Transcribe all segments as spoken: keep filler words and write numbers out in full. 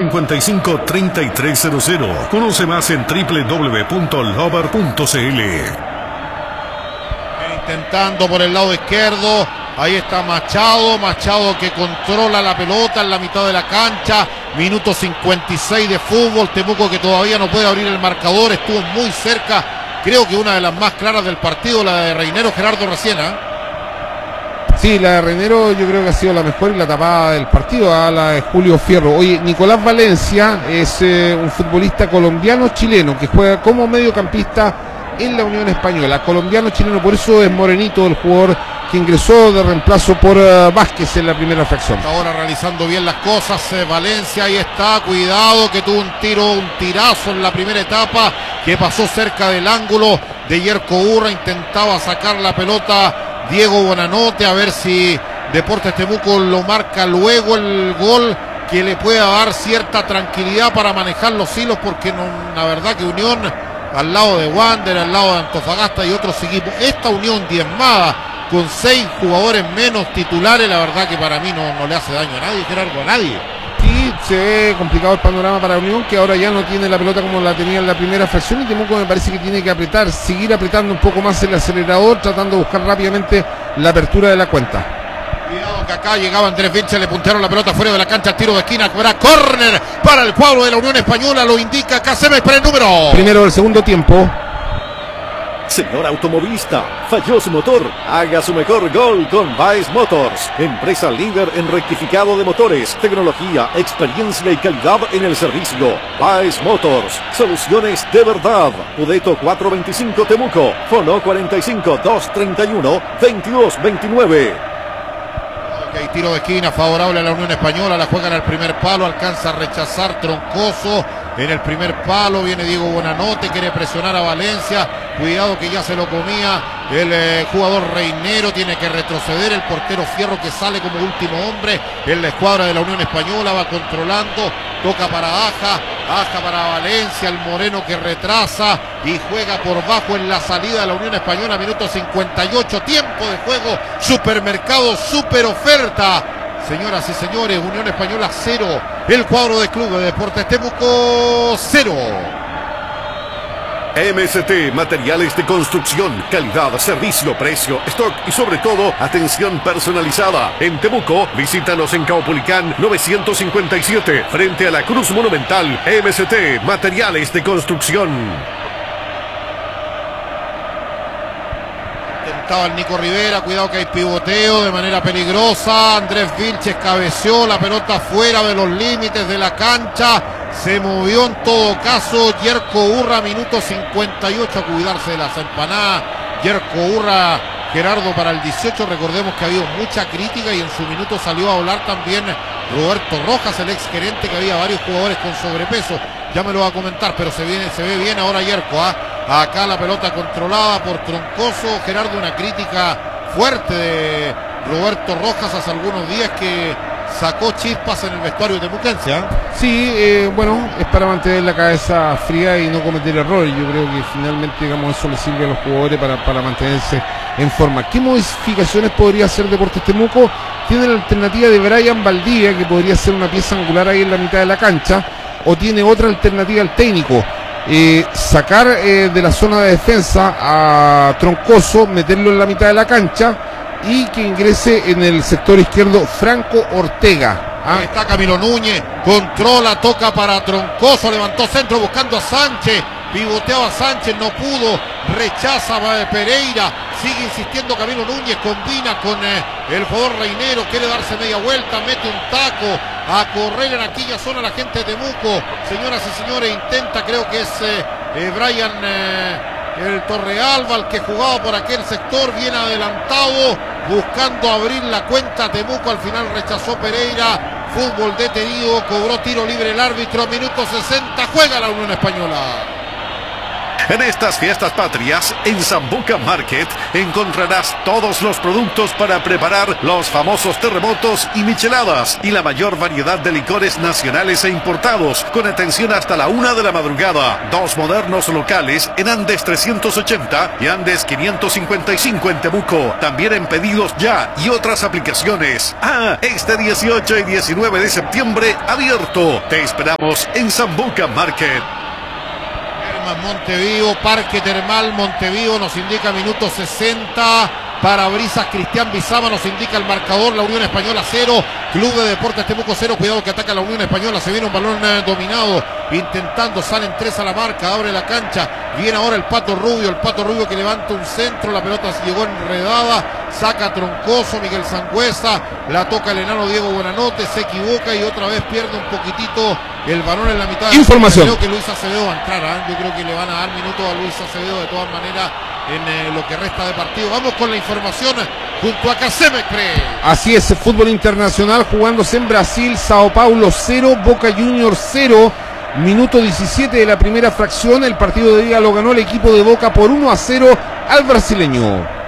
cincuenta y cinco, treinta y tres cero cero. Conoce más en doble u doble u doble u punto lover punto c l. Intentando por el lado izquierdo. Ahí está Machado, Machado que controla la pelota en la mitad de la cancha. Minuto cincuenta y seis de fútbol. Temuco que todavía no puede abrir el marcador, estuvo muy cerca. Creo que una de las más claras del partido, la de Reinero Gerardo recién, ¿eh? Sí, la de Reinero yo creo que ha sido la mejor y la tapada del partido, a la de Julio Fierro. Oye, Nicolás Valencia es eh, un futbolista colombiano-chileno que juega como mediocampista en la Unión Española. Colombiano-chileno, por eso es morenito el jugador que ingresó de reemplazo por uh, Vázquez en la primera fracción. Ahora realizando bien las cosas, eh, Valencia, ahí está, cuidado que tuvo un tiro, un tirazo en la primera etapa, que pasó cerca del ángulo de Yerko Urra, intentaba sacar la pelota Diego Buenanote, a ver si Deportes Temuco lo marca luego el gol, que le pueda dar cierta tranquilidad para manejar los hilos, porque no, la verdad que Unión, al lado de Wander, al lado de Antofagasta y otros equipos, esta Unión diezmada, con seis jugadores menos titulares, la verdad que para mí no, no le hace daño a nadie, Gerardo, a nadie. Sí, se ve complicado el panorama para Unión, que ahora ya no tiene la pelota como la tenía en la primera fracción, y Temuco me parece que tiene que apretar, seguir apretando un poco más el acelerador, tratando de buscar rápidamente la apertura de la cuenta. Cuidado que acá llegaba Andrés Vilche, le puntearon la pelota fuera de la cancha, tiro de esquina, habrá córner para el cuadro de la Unión Española, lo indica Casemes para el número. Primero del segundo tiempo. Señor automovilista, falló su motor. Haga su mejor gol con Baez Motors, empresa líder en rectificado de motores, tecnología, experiencia y calidad en el servicio. Baez Motors, soluciones de verdad. Udeto cuatrocientos veinticinco Temuco, Fono cuarenta y cinco, doscientos treinta y uno, veintidós veintinueve. Okay, tiro de esquina favorable a la Unión Española, la juegan al primer palo, alcanza a rechazar Troncoso. En el primer palo viene Diego Buenanote, quiere presionar a Valencia, cuidado que ya se lo comía el eh, jugador Reinero, tiene que retroceder el portero Fierro, que sale como último hombre en la escuadra de la Unión Española, va controlando, toca para Aja, Aja para Valencia, el moreno que retrasa y juega por bajo en la salida de la Unión Española, minuto cincuenta y ocho, tiempo de juego, Supermercado, super oferta. Señoras y señores, Unión Española cero, el cuadro de Club de Deportes Temuco cero. M S T, materiales de construcción, calidad, servicio, precio, stock y sobre todo, atención personalizada. En Temuco, visítanos en Caupolicán novecientos cincuenta y siete, frente a la Cruz Monumental. M S T, materiales de construcción. Estaba el Nico Rivera, cuidado que hay pivoteo de manera peligrosa. Andrés Vilches cabeció la pelota fuera de los límites de la cancha. Se movió en todo caso Yerko Urra, minuto cincuenta y ocho, a cuidarse de las empanadas. Yerko Urra, Gerardo, para el dieciocho, recordemos que ha habido mucha crítica y en su minuto salió a hablar también Roberto Rojas, el ex gerente, que había varios jugadores con sobrepeso. Ya me lo va a comentar, pero se, viene, se ve bien ahora Yerko, ¿ah? Acá la pelota controlada por Troncoso. Gerardo, una crítica fuerte de Roberto Rojas hace algunos días, que sacó chispas en el vestuario temuquense, ¿eh? Sí, eh, bueno, es para mantener la cabeza fría y no cometer errores. Yo creo que finalmente, digamos, eso le sirve a los jugadores para, para mantenerse en forma. ¿Qué modificaciones podría hacer Deportes Temuco? Tiene la alternativa de Brian Valdivia, que podría ser una pieza angular ahí en la mitad de la cancha, o tiene otra alternativa al técnico. Eh, sacar eh, de la zona de defensa a Troncoso, meterlo en la mitad de la cancha y que ingrese en el sector izquierdo Franco Ortega. ¿Ah? Ahí está Camilo Núñez, controla, toca para Troncoso, levantó centro buscando a Sánchez, pivoteaba Sánchez, no pudo, rechaza a Pereira, sigue insistiendo Camilo Núñez, combina con eh, el jugador Reinero, quiere darse media vuelta, mete un taco, a correr en aquella zona la gente de Temuco. Señoras y señores, intenta, creo que es eh, eh, Brian eh, el Torrealba, el que jugaba por aquel sector, bien adelantado, buscando abrir la cuenta. Temuco al final rechazó Pereira, fútbol detenido, cobró tiro libre el árbitro, minuto sesenta, juega la Unión Española. En estas fiestas patrias, en Sambuca Market, encontrarás todos los productos para preparar los famosos terremotos y micheladas y la mayor variedad de licores nacionales e importados, con atención hasta la una de la madrugada. Dos modernos locales en Andes trescientos ochenta y Andes quinientos cincuenta y cinco en Temuco. También en Pedidos Ya y otras aplicaciones. Ah, este dieciocho y diecinueve de septiembre abierto. Te esperamos en Sambuca Market. Montevideo, Parque Termal Montevideo, nos indica minuto sesenta. Parabrisas Cristian Bizama nos indica el marcador. La Unión Española cero, Club de Deportes Temuco cero. Cuidado que ataca la Unión Española. Se viene un balón eh, dominado, intentando, salen tres a la marca, abre la cancha. Viene ahora el Pato Rubio, el Pato Rubio que levanta un centro. La pelota se llegó enredada, saca Troncoso, Miguel Sangüesa, la toca el enano Diego Buenanote, se equivoca y otra vez pierde un poquitito el balón en la mitad. Información. Creo que Luis Acevedo va a entrar, ¿eh? Yo creo que le van a dar minutos a Luis Acevedo de todas maneras en eh, lo que resta de partido. Vamos con la información junto a Casemecre. Así es, el fútbol internacional jugándose en Brasil. Sao Paulo cero, Boca Juniors cero. Minuto diecisiete de la primera fracción. El partido de ida lo ganó el equipo de Boca por uno a cero al brasileño.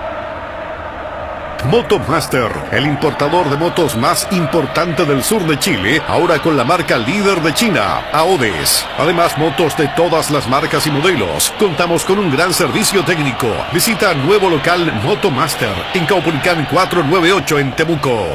Motomaster, el importador de motos más importante del sur de Chile, ahora con la marca líder de China, Aodes. Además, motos de todas las marcas y modelos. Contamos con un gran servicio técnico. Visita nuevo local Motomaster en Caupolicán cuatrocientos noventa y ocho en Temuco.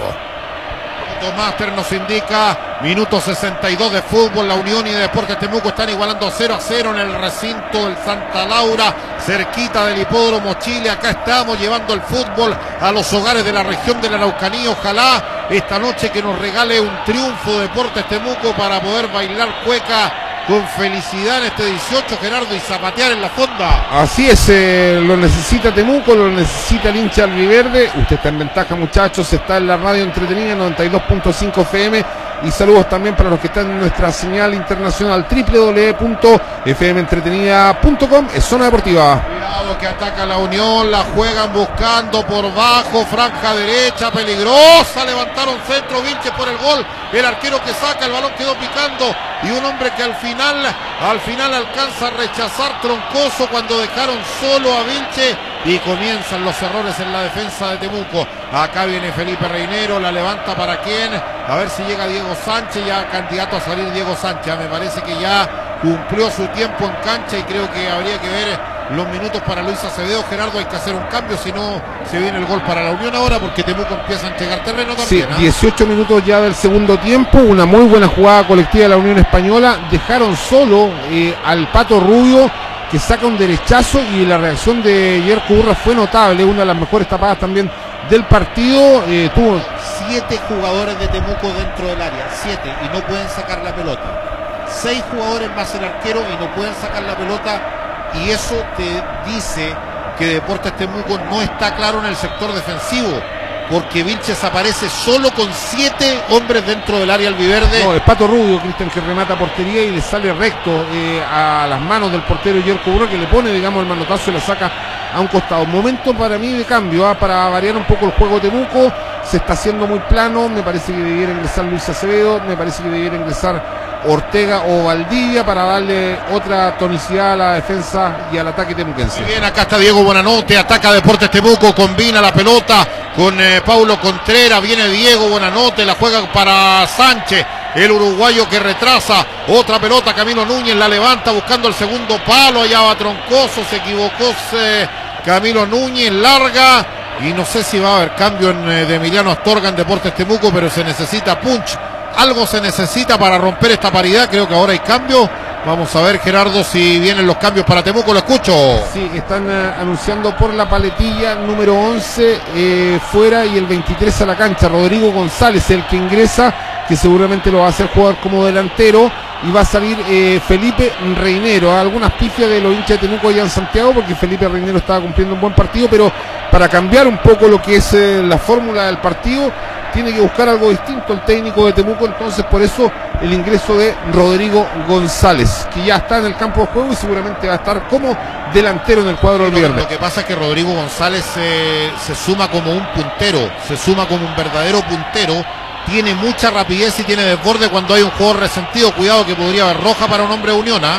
Motomaster nos indica minuto sesenta y dos de fútbol. La Unión y Deportes Temuco están igualando cero a cero en el recinto del Santa Laura, cerquita del Hipódromo Chile. Acá estamos llevando el fútbol a los hogares de la región de la Araucanía. Ojalá esta noche que nos regale un triunfo Deportes Temuco para poder bailar cueca con felicidad en este dieciocho, Gerardo, y zapatear en la fonda. Así es, eh, lo necesita Temuco, lo necesita el hincha albiverde. Usted está en ventaja, muchachos, está en la radio entretenida noventa y dos punto cinco F M. Y saludos también para los que están en nuestra señal internacional doble u doble u doble u punto f m entretenida punto com. Es Zona Deportiva. Cuidado que ataca la Unión, la juegan buscando por bajo, franja derecha, peligrosa, levantaron centro, Vilches por el gol, el arquero que saca, el balón quedó picando y un hombre que al final, al final alcanza a rechazar Troncoso cuando dejaron solo a Vilches y comienzan los errores en la defensa de Temuco. Acá viene Felipe Reinero, la levanta para quién, a ver si llega Diego Sánchez, ya candidato a salir Diego Sánchez, me parece que ya cumplió su tiempo en cancha y creo que habría que ver los minutos para Luis Acevedo. Gerardo, hay que hacer un cambio, si no se viene el gol para la Unión ahora, porque Temuco empieza a entregar terreno también. Sí, ¿eh? dieciocho minutos ya del segundo tiempo, una muy buena jugada colectiva de la Unión Española. Dejaron solo eh, al Pato Rubio, que saca un derechazo, y la reacción de Yerko Urra fue notable, una de las mejores tapadas también del partido. Eh, tuvo siete jugadores de Temuco dentro del área, siete, y no pueden sacar la pelota. Seis jugadores más el arquero y no pueden sacar la pelota, y eso te dice que Deportes Temuco no está claro en el sector defensivo, porque Vilches aparece solo con siete hombres dentro del área albiverde. No, el Pato Rubio, Cristian, que remata portería y le sale recto eh, a las manos del portero Yerko Urra, que le pone, digamos, el manotazo y la saca a un costado. Momento para mí de cambio, ¿eh? Para variar un poco el juego de Temuco. Se está haciendo muy plano, me parece que debiera ingresar Luis Acevedo, me parece que debiera ingresar Ortega o Valdivia para darle otra tonicidad a la defensa y al ataque temuquense. Muy bien, acá está Diego Buenanote, ataca Deportes Temuco, combina la pelota con eh, Paulo Contreras, viene Diego Buenanote, la juega para Sánchez, el uruguayo que retrasa, otra pelota, Camilo Núñez la levanta buscando el segundo palo, allá va Troncoso, se equivocó se, Camilo Núñez, larga, y no sé si va a haber cambio en, eh, de Emiliano Astorga en Deportes Temuco, pero se necesita punch. Algo se necesita para romper esta paridad. Creo que ahora hay cambio. Vamos a ver, Gerardo, si vienen los cambios para Temuco. Lo escucho. Sí, están uh, anunciando por la paletilla número once eh, fuera y el veintitrés a la cancha. Rodrigo González, el que ingresa, que seguramente lo va a hacer jugar como delantero. Y va a salir eh, Felipe Reinero. Algunas pifias de los hinchas de Temuco allá en Santiago, porque Felipe Reinero estaba cumpliendo un buen partido, pero para cambiar un poco lo que es eh, la fórmula del partido, tiene que buscar algo distinto el técnico de Temuco. Entonces por eso el ingreso de Rodrigo González, que ya está en el campo de juego y seguramente va a estar como delantero en el cuadro del viernes. Lo que pasa es que Rodrigo González eh, se suma como un puntero, se suma como un verdadero puntero. Tiene mucha rapidez y tiene desborde cuando hay un jugador resentido. Cuidado que podría haber roja para un hombre de Unión, ¿eh?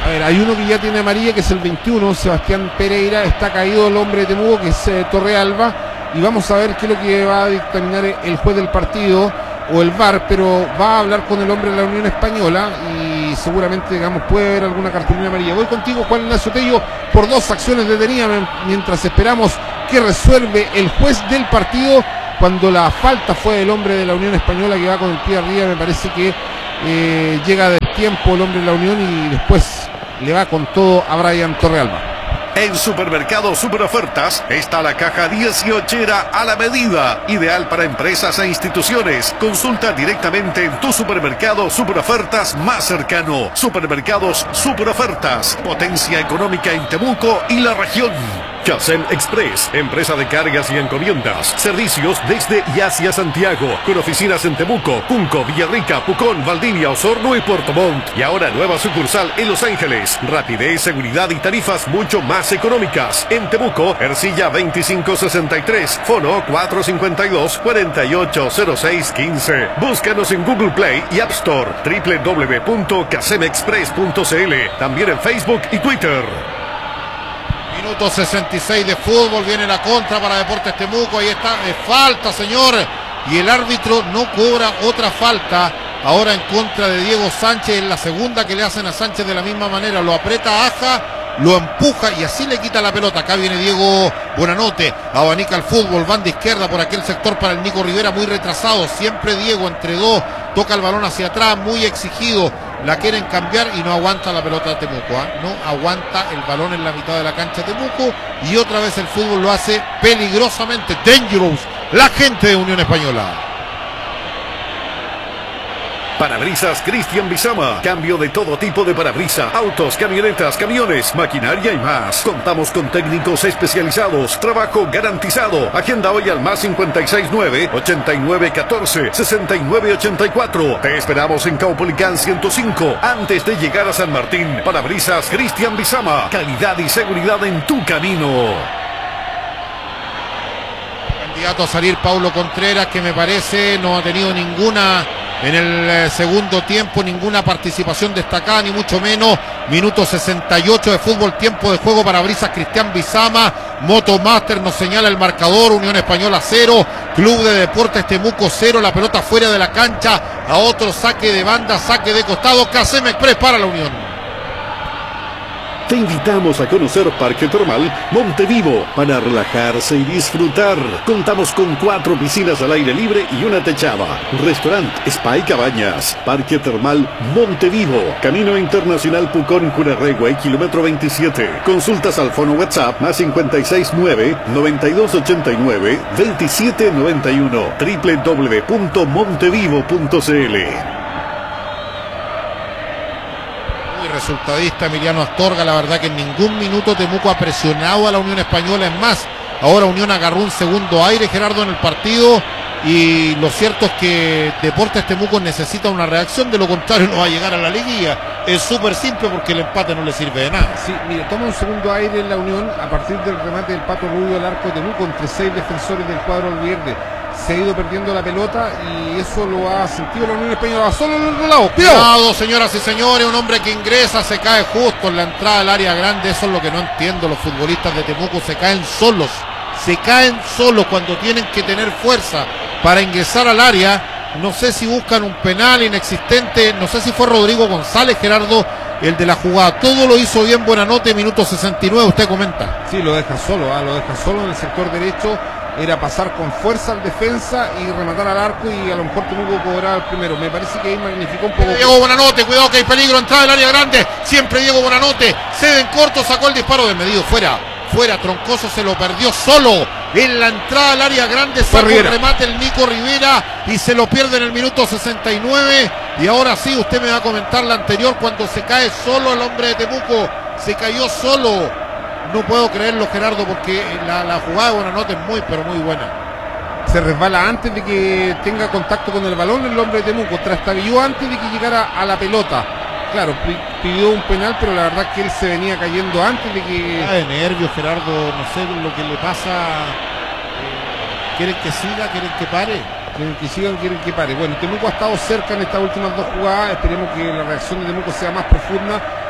ver, hay uno que ya tiene amarilla, que es el veintiuno, Sebastián Pereira. Está caído el hombre de Temuco, que es eh, Torrealba. Y vamos a ver qué es lo que va a dictaminar el juez del partido o el V A R, pero va a hablar con el hombre de la Unión Española y seguramente, digamos, puede haber alguna cartulina amarilla. Voy contigo, Juan Ignacio Tello, por dos acciones detenidas mientras esperamos que resuelve el juez del partido. Cuando la falta fue del hombre de la Unión Española, que va con el pie arriba, me parece que eh, llega del tiempo el hombre de la Unión y después le va con todo a Brian Torrealba. En Supermercado Super Ofertas está la caja dieciochera a la medida, ideal para empresas e instituciones. Consulta directamente en tu supermercado Super Ofertas más cercano. Supermercados Super Ofertas, potencia económica en Temuco y la región. Casem Express, empresa de cargas y encomiendas. Servicios desde y hacia Santiago, con oficinas en Temuco, Punco, Villarrica, Pucón, Valdivia, Osorno y Puerto Montt. Y ahora nueva sucursal en Los Ángeles. Rapidez, seguridad y tarifas mucho más económicas. En Temuco, Ercilla veinticinco sesenta y tres, Fono cuatro cinco dos, cuatro ocho cero seis uno cinco. Búscanos en Google Play y App Store, doble u doble u doble u punto casem express punto c l. También en Facebook y Twitter. Minuto sesenta y seis de fútbol, viene la contra para Deportes Temuco, ahí está, es falta, señor, y el árbitro no cobra otra falta, ahora en contra de Diego Sánchez, en la segunda que le hacen a Sánchez de la misma manera, lo aprieta Aja, lo empuja y así le quita la pelota. Acá viene Diego Buenanote, abanica el fútbol, banda izquierda por aquel sector para el Nico Rivera, muy retrasado, siempre Diego entre dos, toca el balón hacia atrás, muy exigido, la quieren cambiar y no aguanta la pelota de Temuco, ¿eh? No aguanta el balón en la mitad de la cancha de Temuco y otra vez el fútbol lo hace peligrosamente, dangerous, la gente de Unión Española. Parabrisas Cristian Bizama. Cambio de todo tipo de parabrisas. Autos, camionetas, camiones, maquinaria y más. Contamos con técnicos especializados. Trabajo garantizado. Agenda hoy al más cinco seis nueve, ochenta y nueve catorce, sesenta y nueve ochenta y cuatro. Te esperamos en Caupolicán ciento cinco. Antes de llegar a San Martín. Parabrisas Cristian Bizama. Calidad y seguridad en tu camino. Candidato a salir Paulo Contreras, que me parece no ha tenido ninguna... En el eh, segundo tiempo ninguna participación destacada, ni mucho menos. Minuto sesenta y ocho de fútbol, tiempo de juego para Brisas Cristian Bizama. Motomaster nos señala el marcador, Unión Española cero, Club de Deportes Temuco cero, la pelota fuera de la cancha, a otro saque de banda, saque de costado, Casem Express para la Unión. Te invitamos a conocer Parque Termal Montevivo para relajarse y disfrutar. Contamos con cuatro piscinas al aire libre y una techada. Restaurante, spa y cabañas. Parque Termal Montevivo. Camino Internacional Pucón, Curarregüe, kilómetro veintisiete. Consultas al fono WhatsApp más cinco seis nueve, noventa y dos ochenta y nueve, veintisiete noventa y uno. doble u doble u doble u punto montevivo punto c l. Resultadista Emiliano Astorga, la verdad que en ningún minuto Temuco ha presionado a la Unión Española, es más, ahora Unión agarró un segundo aire, Gerardo, en el partido, y lo cierto es que Deportes Temuco necesita una reacción, de lo contrario no va a llegar a la liguilla. Es súper simple porque el empate no le sirve de nada. Sí, mire, toma un segundo aire en la Unión a partir del remate del Pato Rubio al arco de Temuco entre seis defensores del cuadro verde. Se ha ido perdiendo la pelota y eso lo ha sentido la Unión Española. Va solo en el otro lado. Cuidado, señoras y señores, un hombre que ingresa, se cae justo en la entrada del área grande. Eso es lo que no entiendo, los futbolistas de Temuco se caen solos. Se caen solos cuando tienen que tener fuerza para ingresar al área. No sé si buscan un penal inexistente, no sé si fue Rodrigo González, Gerardo, el de la jugada. Todo lo hizo bien Buenanote, minuto sesenta y nueve, usted comenta. Sí, lo deja solo, ¿eh? lo deja solo en el sector derecho. Era pasar con fuerza al defensa y rematar al arco, y a lo mejor Temuco cobraba el primero. Me parece que ahí magnificó un poco. Diego Buenanote, cuidado que hay peligro, entrada del área grande. Siempre Diego Buenanote, cede en corto, sacó el disparo del medido, fuera. Fuera, Troncoso se lo perdió solo en la entrada al área grande, sacó el remate el Nico Rivera y se lo pierde en el minuto sesenta y nueve. Y ahora sí, usted me va a comentar la anterior, cuando se cae solo el hombre de Temuco, se cayó solo. No puedo creerlo, Gerardo, porque la, la jugada de Buenanote es muy, pero muy buena. Se resbala antes de que tenga contacto con el balón el hombre de Temuco, trastabilló antes de que llegara a la pelota. Claro, pidió un penal, pero la verdad es que él se venía cayendo antes de que... Ah, de nervios, Gerardo, no sé lo que le pasa. Eh, ¿Quieren que siga? ¿Quieren que pare? Quieren que sigan, quieren que pare. Bueno, Temuco ha estado cerca en estas últimas dos jugadas. Esperemos que la reacción de Temuco sea más profunda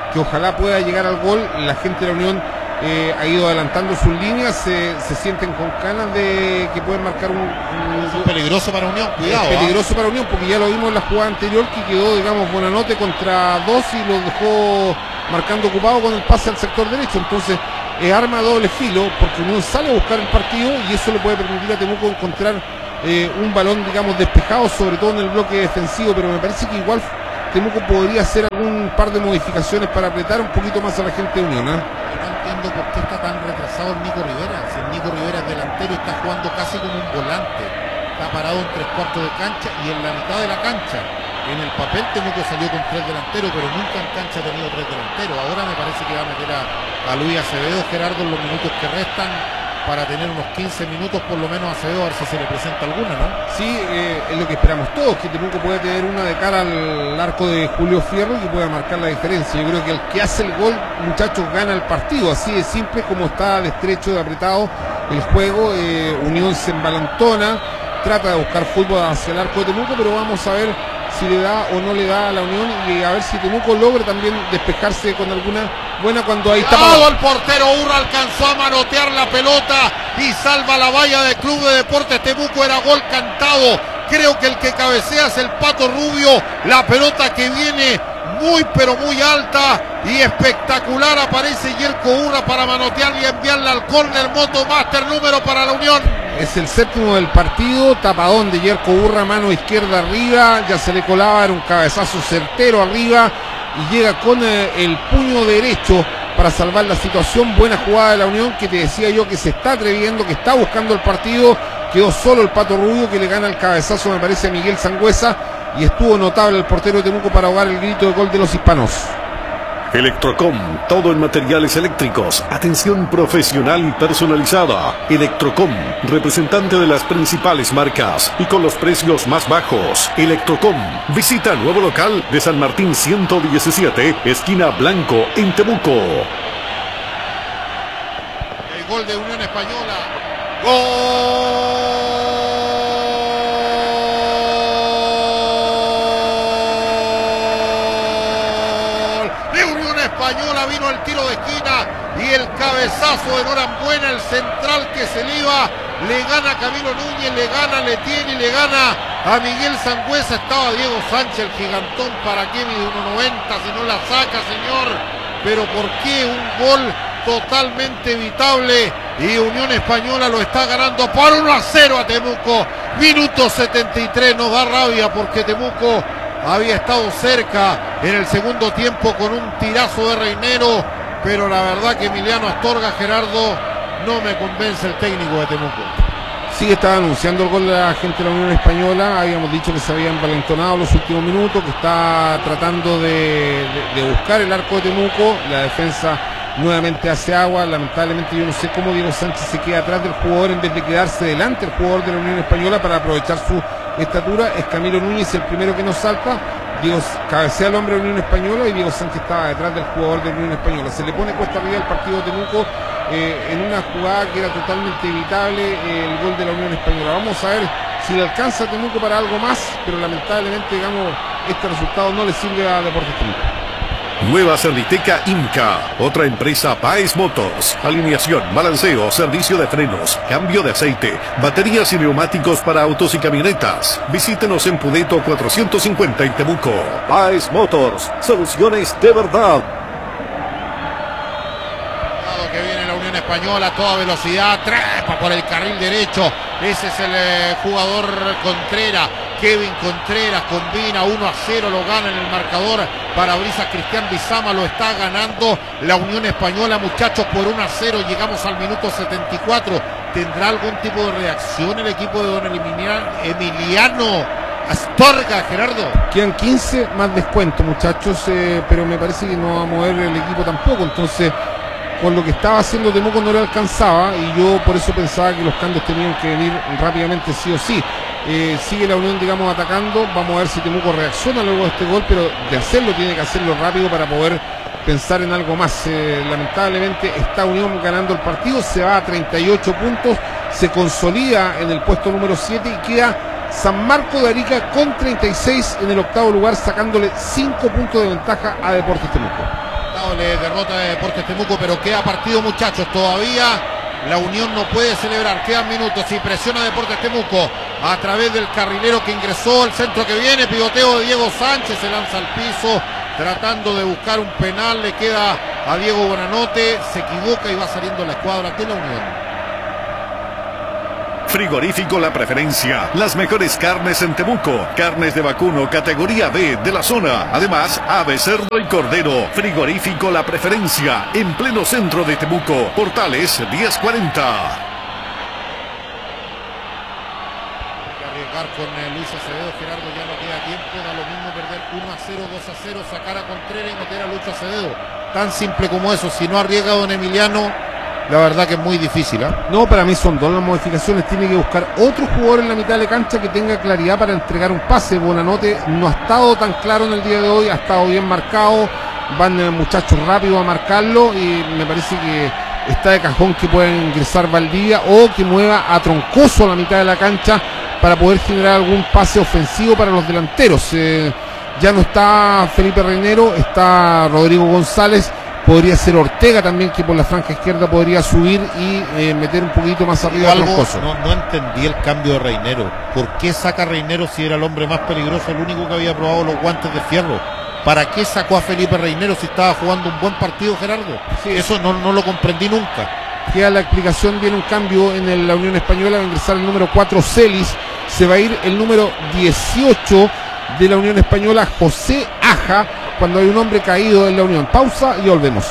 que ojalá pueda llegar al gol. La gente de la Unión eh, ha ido adelantando sus líneas, se, se sienten con ganas de que pueden marcar un, un... Es peligroso para Unión, cuidado. Es peligroso ¿eh? para Unión, porque ya lo vimos en la jugada anterior, que quedó, digamos, Buenanote contra dos y lo dejó marcando ocupado con el pase al sector derecho. Entonces es arma a doble filo, porque Unión sale a buscar el partido y eso le puede permitir a Temuco encontrar eh, un balón, digamos, despejado, sobre todo en el bloque defensivo, pero me parece que igual Temuco podría hacer algún par de modificaciones para apretar un poquito más a la gente de Unión, ¿eh? No entiendo por qué está tan retrasado el Nico Rivera. Si el Nico Rivera es delantero, está jugando casi como un volante, está parado en tres cuartos de cancha y en la mitad de la cancha. En el papel Temuco salió con tres delanteros, pero nunca en cancha ha tenido tres delanteros. Ahora me parece que va a meter a, a Luis Acevedo, Gerardo, en los minutos que restan, para tener unos quince minutos por lo menos a Acevedo, a ver si se le presenta alguna, ¿no? Sí, eh, es lo que esperamos todos, que Temuco puede tener una de cara al arco de Julio Fierro y que pueda marcar la diferencia. Yo creo que el que hace el gol, muchachos, gana el partido, así de simple como está de estrecho, de apretado el juego. eh, Unión se embalantona, trata de buscar fútbol hacia el arco de Temuco, pero vamos a ver si le da o no le da a la Unión y a ver si Temuco logra también despejarse con alguna buena cuando hay tapa. Todo el portero Urra alcanzó a manotear la pelota y salva la valla del Club de Deportes Temuco. Era gol cantado. Creo que el que cabecea es el Pato Rubio. La pelota que viene muy pero muy alta y espectacular. Aparece Yerko Urra para manotear y enviarla al córner. Motomaster número para la Unión. Es el séptimo del partido, tapadón de Yerko Urra, mano izquierda arriba, ya se le colaba, era un cabezazo certero arriba y llega con eh, el puño derecho para salvar la situación. Buena jugada de la Unión, que te decía yo que se está atreviendo, que está buscando el partido. Quedó solo el Pato Rubio, que le gana el cabezazo, me parece, a Miguel Sangüesa, y estuvo notable el portero de Temuco para ahogar el grito de gol de los hispanos. Electrocom, todo en materiales eléctricos, atención profesional y personalizada. Electrocom, representante de las principales marcas y con los precios más bajos. Electrocom, visita nuevo local de San Martín ciento diecisiete, esquina Blanco, en Temuco. El gol de Unión Española. ¡Gol! Española, vino el tiro de esquina y el cabezazo de Norambuena, el central que se le iba, le gana a Camilo Núñez, le gana, le tiene y le gana a Miguel Sangüesa. Estaba Diego Sánchez, el gigantón, para qué mide uno noventa si no la saca, señor, pero por qué un gol totalmente evitable y Unión Española lo está ganando por uno a cero a Temuco. Minuto setenta y tres, nos da rabia porque Temuco había estado cerca en el segundo tiempo con un tirazo de Reinero, pero la verdad que Emiliano Astorga, Gerardo, no me convence el técnico de Temuco. Sí, estaba anunciando el gol de la gente de la Unión Española. Habíamos dicho que se habían envalentonado los últimos minutos, que está tratando de, de, de buscar el arco de Temuco. La defensa nuevamente hace agua. Lamentablemente yo no sé cómo Diego Sánchez se queda atrás del jugador en vez de quedarse delante el jugador de la Unión Española para aprovechar su estatura. Es Camilo Núñez el primero que nos salta. Diego cabecea al hombre de la Unión Española y Diego Sánchez estaba detrás del jugador de la Unión Española. Se le pone cuesta arriba el partido de Temuco eh, en una jugada que era totalmente evitable, eh, el gol de la Unión Española. Vamos a ver si le alcanza a Temuco para algo más, pero lamentablemente, digamos, este resultado no le sirve a Deportes Temuco. Nueva Cerditeca Imca, otra empresa Baez Motors. Alineación, balanceo, servicio de frenos, cambio de aceite, baterías y neumáticos para autos y camionetas. Visítenos en Pudeto cuatrocientos cincuenta en Temuco. Baez Motors, soluciones de verdad. Que viene la Unión Española a toda velocidad, trepa por el carril derecho. Ese es el eh, jugador Contreras, Kevin Contreras, combina uno a cero, lo gana en el marcador. Parabrisas Cristian Bizama, lo está ganando la Unión Española, muchachos, por uno a cero. Llegamos al minuto setenta y cuatro. ¿Tendrá algún tipo de reacción el equipo de don Emiliano Astorga, Gerardo? Quedan quince más descuento, muchachos, eh, pero me parece que no va a mover el equipo tampoco. Entonces, con lo que estaba haciendo Temuco no le alcanzaba y yo por eso pensaba que los cambios tenían que venir rápidamente sí o sí. Eh, sigue la Unión, digamos, atacando. Vamos a ver si Temuco reacciona luego de este gol, pero de hacerlo tiene que hacerlo rápido para poder pensar en algo más. Eh, lamentablemente está Unión ganando el partido, se va a treinta y ocho puntos, se consolida en el puesto número siete y queda San Marco de Arica con treinta y seis en el octavo lugar, sacándole cinco puntos de ventaja a Deportes Temuco. Lamentable derrota de Deportes Temuco, pero queda partido, muchachos. Todavía la Unión no puede celebrar. Quedan minutos y presiona Deportes Temuco a través del carrilero que ingresó al centro que viene. Pivoteo de Diego Sánchez, se lanza al piso tratando de buscar un penal. Le queda a Diego Buenanote, se equivoca y va saliendo la escuadra de la Unión. Frigorífico La Preferencia, las mejores carnes en Temuco, carnes de vacuno categoría B de la zona, además ave, cerdo y cordero. Frigorífico La Preferencia, en pleno centro de Temuco, Portales diez cuarenta. Hay que arriesgar con eh, Luis Acevedo, Gerardo, ya no queda tiempo, da lo mismo perder uno a cero, dos a cero, sacar a Contreras y meter a Lucho Acevedo. Tan simple como eso, si no arriesga don Emiliano, la verdad que es muy difícil, ¿eh? No, para mí son dos las modificaciones. Tiene que buscar otro jugador en la mitad de la cancha que tenga claridad para entregar un pase. Buenanote no ha estado tan claro en el día de hoy, ha estado bien marcado. Van eh, muchachos rápidos a marcarlo y me parece que está de cajón que pueda ingresar Valdivia o que mueva a Troncoso a la mitad de la cancha para poder generar algún pase ofensivo para los delanteros. Eh, ya no está Felipe Reinero, está Rodrigo González. Podría ser Ortega también, que por la franja izquierda podría subir y eh, meter un poquito más arriba. Algo, no, no entendí el cambio de Reinero. ¿Por qué saca a Reinero si era el hombre más peligroso, el único que había probado los guantes de fierro? ¿Para qué sacó a Felipe Reinero si estaba jugando un buen partido, Gerardo? Sí. Eso no, no lo comprendí nunca. Queda la explicación, viene un cambio en el, la Unión Española, va a ingresar el número cuatro Celis, se va a ir el número dieciocho de la Unión Española, José Aja, cuando hay un hombre caído en la Unión. Pausa y volvemos.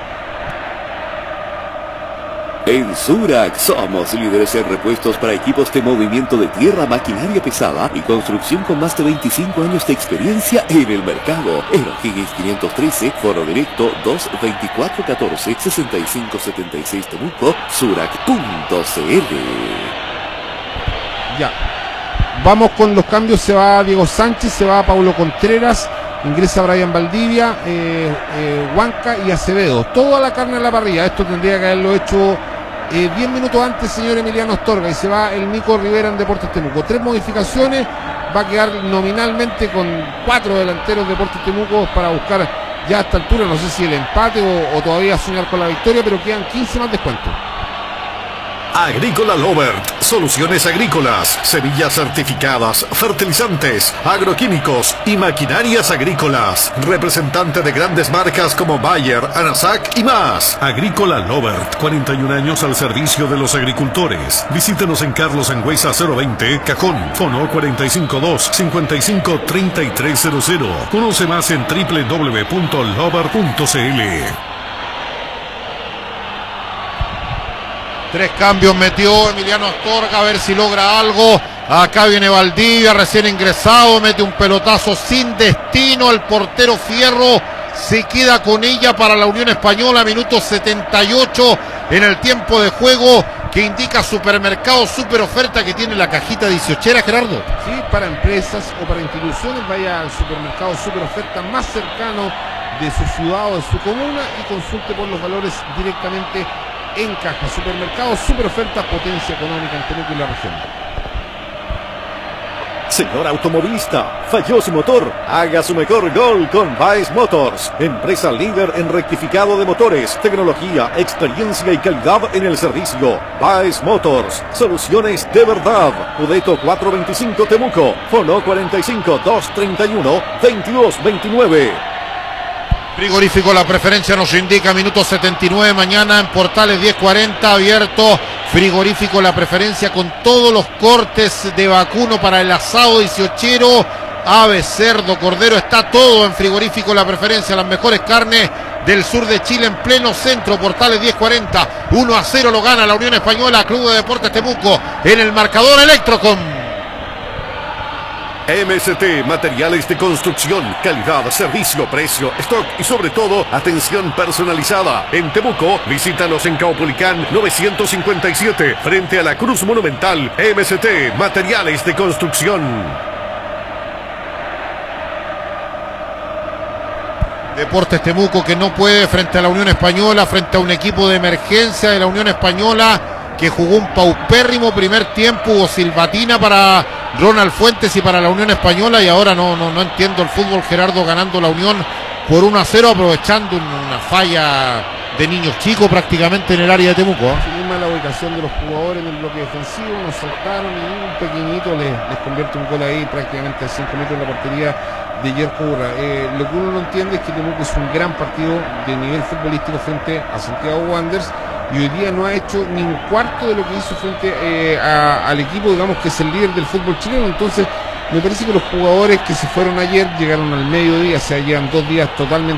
En Surac somos líderes en repuestos para equipos de movimiento de tierra, maquinaria pesada y construcción con más de veinticinco años de experiencia en el mercado. En O'Higgins quinientos trece, foro directo dos veinticuatro catorce sesenta y cinco setenta y seis Temuco, surac punto c l. Ya. Vamos con los cambios. Se va Diego Sánchez, se va Paulo Contreras, ingresa Brian Valdivia, eh, eh, Huanca y Acevedo. Toda la carne a la parrilla. Esto tendría que haberlo hecho eh, diez minutos antes, señor Emiliano Astorga. Y se va el Nico Rivera en Deportes Temuco. Tres modificaciones. Va a quedar nominalmente con cuatro delanteros de Deportes Temuco para buscar ya a esta altura, no sé si el empate o, o todavía soñar con la victoria, pero quedan quince más descuentos. Agrícola Lobert, soluciones agrícolas, semillas certificadas, fertilizantes, agroquímicos y maquinarias agrícolas. Representante de grandes marcas como Bayer, Anasac y más. Agrícola Lobert, cuarenta y un años al servicio de los agricultores. Visítenos en Carlos Angüesa cero veinte, Cajón, fono cuatro cinco dos, cinco cinco, tres tres cero cero. Conoce más en doble u doble u doble u punto lobert punto c l. Tres cambios metió Emiliano Astorga, a ver si logra algo. Acá viene Valdivia, recién ingresado, mete un pelotazo sin destino. El portero Fierro se queda con ella para la Unión Española. Minuto setenta y ocho en el tiempo de juego que indica Supermercado Super Oferta, que tiene la cajita dieciochera, Gerardo. Sí, para empresas o para instituciones, vaya al Supermercado Super Oferta más cercano de su ciudad o de su comuna y consulte por los valores directamente en caja. Supermercado Super Oferta, potencia económica en Temuco y la región. Señor automovilista, falló su motor. Haga su mejor gol con Baez Motors, empresa líder en rectificado de motores, tecnología, experiencia y calidad en el servicio. Baez Motors, soluciones de verdad. Udeto cuatrocientos veinticinco Temuco, fono cuarenta y cinco, doscientos treinta y uno, veintidós veintinueve. Frigorífico La Preferencia nos indica minuto setenta y nueve, mañana en Portales diez cuarenta, abierto Frigorífico La Preferencia con todos los cortes de vacuno para el asado dieciochero, ave, cerdo, cordero, está todo en Frigorífico La Preferencia, las mejores carnes del sur de Chile en pleno centro. Portales diez cuarenta, uno a cero lo gana la Unión Española, Club de Deportes Temuco en el marcador Electrocom. M S T, materiales de construcción, calidad, servicio, precio, stock y sobre todo, atención personalizada. En Temuco, visítanos en Caupolicán novecientos cincuenta y siete, frente a la Cruz Monumental. M S T, materiales de construcción. Deportes Temuco que no puede frente a la Unión Española, frente a un equipo de emergencia de la Unión Española que jugó un paupérrimo primer tiempo. Hubo silbatina para Ronald Fuentes y para la Unión Española, y ahora no, no, no entiendo el fútbol, Gerardo, ganando la Unión por uno a cero, aprovechando una falla de niños chicos prácticamente en el área de Temuco. Sí, mala ubicación de los jugadores en el bloque defensivo, nos saltaron y un pequeñito les, les convierte un gol ahí prácticamente a cinco metros de la portería de Yerko Urra. Eh, lo que uno no entiende es que Temuco es un gran partido de nivel futbolístico frente a Santiago Wanderers y hoy día no ha hecho ni un cuarto de lo que hizo frente eh, a, al equipo, digamos, que es el líder del fútbol chileno. Entonces me parece que los jugadores que se fueron ayer llegaron al mediodía, o sea, llevan dos días totalmente